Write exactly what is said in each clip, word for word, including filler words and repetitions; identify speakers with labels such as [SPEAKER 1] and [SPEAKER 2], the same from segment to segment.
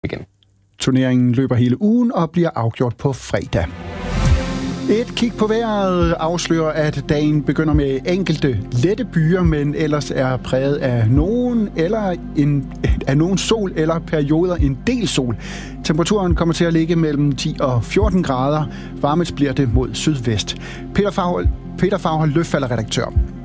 [SPEAKER 1] igen.
[SPEAKER 2] Turneringen løber hele ugen og bliver afgjort på fredag. Et kig på vejret afslører, at dagen begynder med enkelte lette byer, men ellers er præget af nogen eller en af nogen sol eller perioder en del sol. Temperaturen kommer til at ligge mellem ti og fjorten grader. Varmest bliver det mod sydvest. Peter Faghold, Peter Faghold Løffalder-redaktør.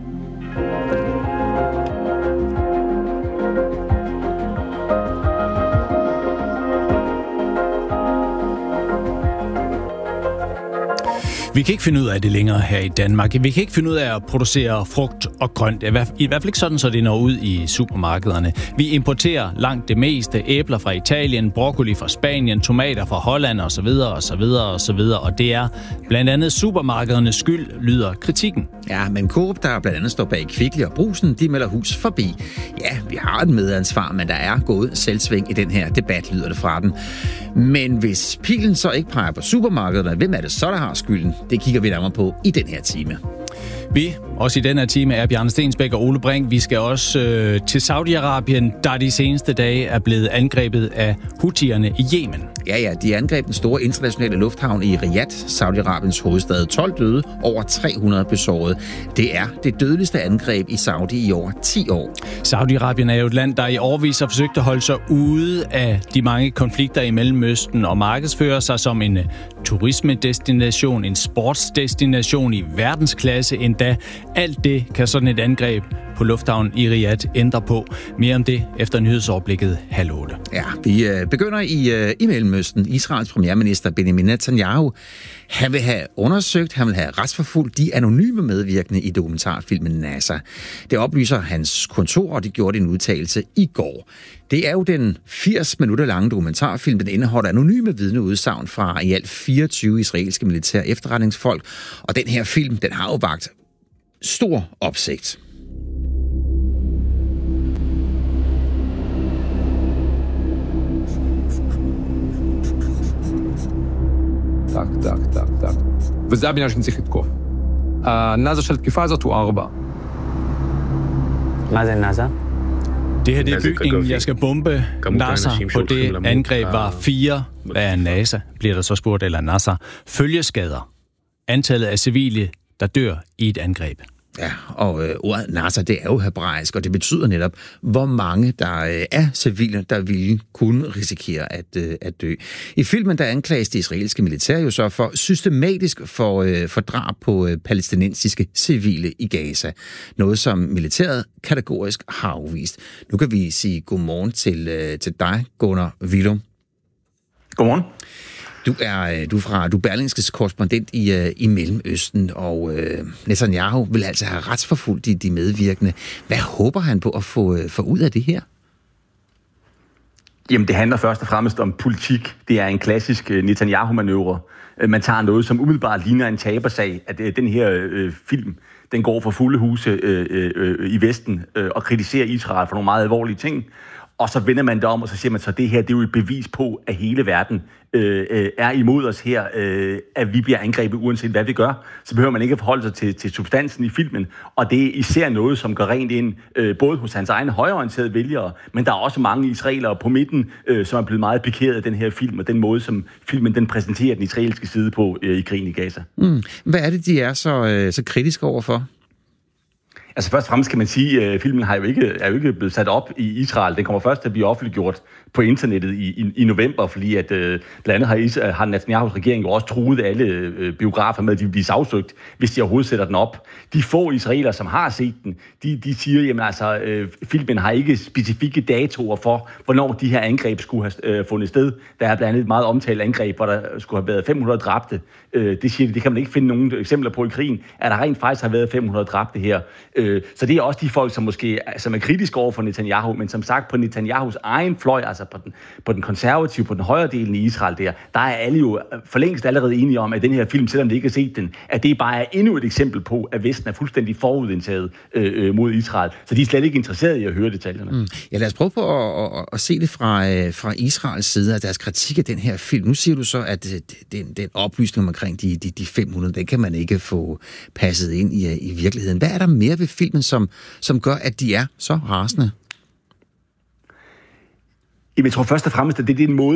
[SPEAKER 3] Vi kan ikke finde ud af det længere her i Danmark. Vi kan ikke finde ud af at producere frugt og grønt. I hvert fald ikke sådan, så det når ud i supermarkederne. Vi importerer langt det meste. Æbler fra Italien, broccoli fra Spanien, tomater fra Holland osv. osv. osv. Og det er blandt andet supermarkedernes skyld, lyder kritikken.
[SPEAKER 4] Ja, men Coop, der blandt andet står bag Kvickly og Brugsen, de melder hus forbi. Ja, vi har et medansvar, men der er gået selvsving i den her debat, lyder det fra den. Men hvis pilen så ikke peger på supermarkederne, hvem er det så, der har skylden? Det kigger vi nærmere på i den her time.
[SPEAKER 3] Vi, også i den her time, er Bjarne Stensbæk og Ole Brink. Vi skal også øh, til Saudi-Arabien, der de seneste dage er blevet angrebet af Houthierne i Yemen.
[SPEAKER 4] Ja, ja, de angreb den store internationale lufthavn i Riyadh, Saudi-Arabiens hovedstad. tolv døde, over tre hundrede besåret. Det er det dødeligste angreb i Saudi i over ti år.
[SPEAKER 3] Saudi-Arabien er jo et land, der i årevis har forsøgt at holde sig ude af de mange konflikter i Mellemøsten og markedsfører sig som en turismedestination, en sportsdestination i verdensklasse endda. Alt det kan sådan et angreb på lufthavnen i Riyadh ændre på. Mere om det efter nyhedsoverblikket halv otte.
[SPEAKER 4] Ja, vi øh, begynder i, øh, i Mellemøsten. Israels premierminister Benjamin Netanyahu, han vil have undersøgt, han vil have retsforfulgt de anonyme medvirkende i dokumentarfilmen NASA. Det oplyser hans kontor, og de gjorde en udtalelse i går. Det er jo den firs minutter lange dokumentarfilm, den indeholder anonyme vidneudsagn fra i alt fireogtyve israelske militære efterretningsfolk, og den her film, den har jo vakt stor opsigt.
[SPEAKER 1] Так, так, так, так. וזה הבניין שצריך לתקוף. הנאזה של תקיפה הזאת הוא ארבע.
[SPEAKER 5] מה זה נאזה?
[SPEAKER 3] Det her det er bygningen, jeg skal bombe. NASA på det angreb var fire. Hvad er NASA, bliver der så spurgt, eller NASA? Følgeskader. Antallet af civile, der dør i et angreb.
[SPEAKER 4] Ja, og øh, ordet NASA, det er jo hebraisk, og det betyder netop, hvor mange der øh, er civile, der ville kunne risikere at, øh, at dø. I filmen, der anklages det israelske militær jo så for systematisk for, øh, for drab på øh, palæstinensiske civile i Gaza. Noget, som militæret kategorisk har afvist. Nu kan vi sige godmorgen til, øh, til dig, Gunnar Willum.
[SPEAKER 6] Godmorgen.
[SPEAKER 4] Du er, du er fra du er Berlingskes korrespondent i, i Mellemøsten, og øh, Netanyahu vil altså have retsforfulgt de, de medvirkende. Hvad håber han på at få, få ud af det her?
[SPEAKER 6] Jamen, det handler først og fremmest om politik. Det er en klassisk Netanyahu-manøvre. Man tager noget, som umiddelbart ligner en tabersag, at øh, den her øh, film, den går for fulde huse øh, øh, i Vesten øh, og kritiserer Israel for nogle meget alvorlige ting. Og så vender man det om, og så siger man så, at det her det er jo et bevis på, at hele verden øh, øh, er imod os her, øh, at vi bliver angrebet uanset hvad vi gør. Så behøver man ikke forholde sig til, til substansen i filmen. Og det er især noget, som går rent ind, øh, både hos hans egne højreorienterede vælgere, men der er også mange israelere på midten, øh, som er blevet meget pikeret af den her film, og den måde, som filmen den præsenterer den israelske side på øh, i krigen i Gaza.
[SPEAKER 4] Mm. Hvad er det, de er så, øh, så kritiske overfor?
[SPEAKER 6] Altså først og fremmest kan man sige, at filmen har jo ikke, er jo ikke blevet sat op i Israel. Den kommer først til at blive offentliggjort på internettet i, i, i november, fordi at øh, blandt andet har, har Netanyahus regering jo også truet alle øh, biografer med, at de vil blive sagsøgt, hvis de overhovedet sætter den op. De få israelere, som har set den, de, de siger, jamen altså, øh, filmen har ikke specifikke datoer for, hvornår de her angreb skulle have øh, fundet sted. Der er blandt andet et meget omtalt angreb, hvor der skulle have været fem hundrede dræbte. Øh, det siger de, det kan man ikke finde nogen eksempler på i krigen, at der rent faktisk har været fem hundrede dræbte her. Øh, så det er også de folk, som måske som er kritiske over for Netanyahu, men som sagt på Netanyahus egen fløj, altså på den, på den konservative, på den højre delen i Israel der, der er alle jo for længst allerede enige om, at den her film, selvom de ikke har set den, at det bare er endnu et eksempel på, at Vesten er fuldstændig forudindtaget øh, mod Israel. Så de er slet ikke interesserede i at høre detaljerne. Mm.
[SPEAKER 4] Ja, lad os prøve på at, at, at se det fra, fra Israels side af deres kritik af den her film. Nu siger du så, at den, den oplysning omkring de, de, de fem hundrede, den kan man ikke få passet ind i, i virkeligheden. Hvad er der mere ved filmen, som, som gør, at de er så rasende?
[SPEAKER 6] Jamen, jeg tror først og fremmest, at det er en måde,